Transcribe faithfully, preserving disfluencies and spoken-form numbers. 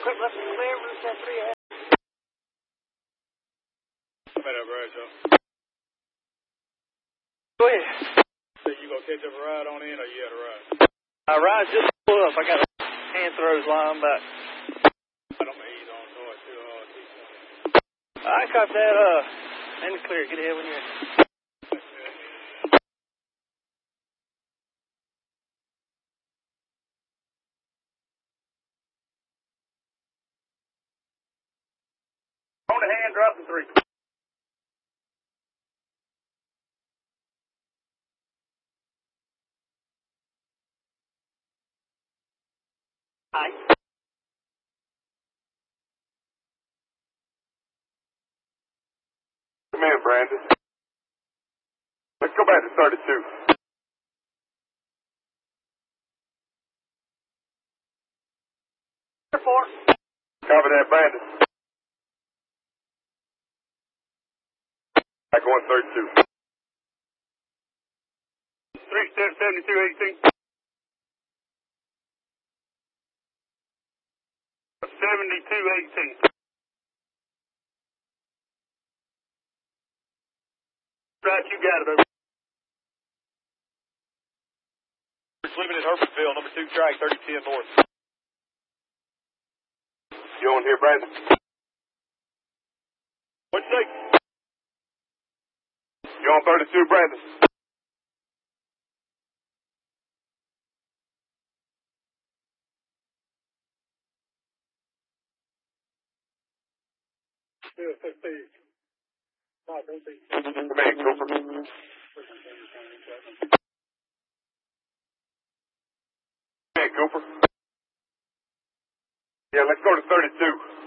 Quick left and clear, Route ten three ahead. Come at up, right, Joe. Go ahead. So you gonna catch up a ride on in, or you had a ride? I ride just pull up. I got a hand throws lying back. I'm gonna ease on north too. Uh, I caught that, uh, and clear. Get ahead when you're in. On the hand, drop the three. Hi. Come in, Brandon. Let's go back to thirty-two. Four. Copy that, Brandon. I go on thirty-two. three step seventy-two eighteen. seventy-two eighteen. Right, you got it over. Sleeping in Herbertville, number two track, thirty ten north. You on here, Brandon? What'd you say? You on thirty-two, Brandon? Come in, Cooper. Come in, Cooper. Yeah, let's go to thirty-two.